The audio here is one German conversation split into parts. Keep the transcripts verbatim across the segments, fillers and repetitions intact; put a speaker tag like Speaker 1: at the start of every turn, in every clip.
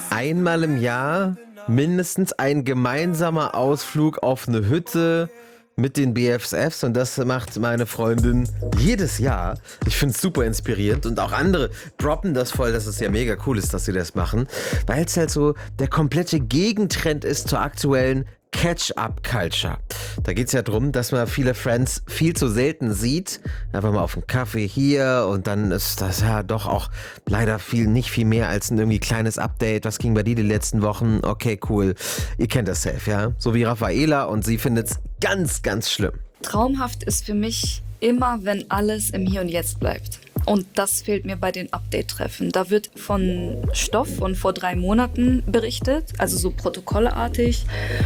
Speaker 1: Einmal im Jahr mindestens ein gemeinsamer Ausflug auf eine Hütte mit den B F Fs, und das macht meine Freundin jedes Jahr. Ich finde es super inspirierend, und auch andere droppen das voll, dass es ja mega cool ist, dass sie das machen, weil es halt so der komplette Gegentrend ist zur aktuellen Catch-up-Culture. Da geht es ja darum, dass man viele Friends viel zu selten sieht. Einfach mal auf einen Kaffee hier, und dann ist das ja doch auch leider viel, nicht viel mehr als ein irgendwie kleines Update. Was ging bei dir die letzten Wochen? Okay, cool. Ihr kennt das safe, ja? So wie Raffaela, und sie findet es ganz, ganz schlimm.
Speaker 2: Traumhaft ist für mich immer, wenn alles im Hier und Jetzt bleibt. Und das fehlt mir bei den Update-Treffen. Da wird von Stoff von vor drei Monaten berichtet, also so protokollartig.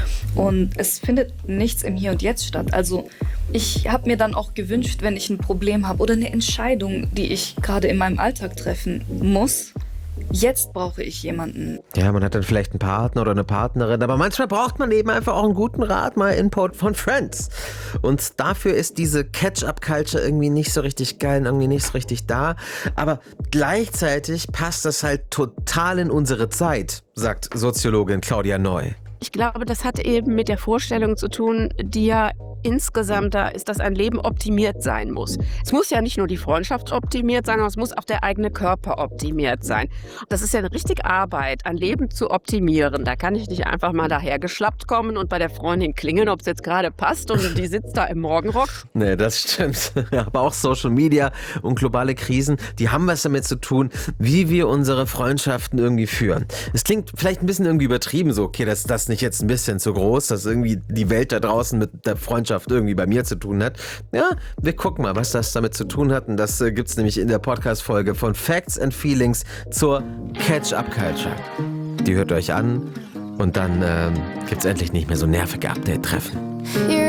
Speaker 2: Und es findet nichts im Hier und Jetzt statt. Also ich habe mir dann auch gewünscht, wenn ich ein Problem habe oder eine Entscheidung, die ich gerade in meinem Alltag treffen muss, jetzt brauche ich jemanden.
Speaker 1: Ja, man hat dann vielleicht einen Partner oder eine Partnerin, aber manchmal braucht man eben einfach auch einen guten Rat, mal Input von Friends. Und dafür ist diese Catch-up-Culture irgendwie nicht so richtig geil und irgendwie nicht so richtig da. Aber gleichzeitig passt das halt total in unsere Zeit, sagt Soziologin Claudia Neu.
Speaker 3: Ich glaube, das hat eben mit der Vorstellung zu tun, die ja insgesamt da ist, dass ein Leben optimiert sein muss. Es muss ja nicht nur die Freundschaft optimiert sein, sondern es muss auch der eigene Körper optimiert sein. Das ist ja eine richtige Arbeit, ein Leben zu optimieren. Da kann ich nicht einfach mal dahergeschlappt kommen und bei der Freundin klingeln, ob es jetzt gerade passt, und die sitzt da im Morgenrock.
Speaker 1: Nee, das stimmt. Aber auch Social Media und globale Krisen, die haben was damit zu tun, wie wir unsere Freundschaften irgendwie führen. Es klingt vielleicht ein bisschen irgendwie übertrieben so, okay, das ist das nicht jetzt ein bisschen zu groß, dass irgendwie die Welt da draußen mit der Freundschaft irgendwie bei mir zu tun hat. Ja, wir gucken mal, was das damit zu tun hat, und das äh, gibt's nämlich in der Podcast-Folge von Facts and Feelings zur Catch-up-Culture. Die hört euch an, und dann ähm, gibt's endlich nicht mehr so nervige Update-Treffen.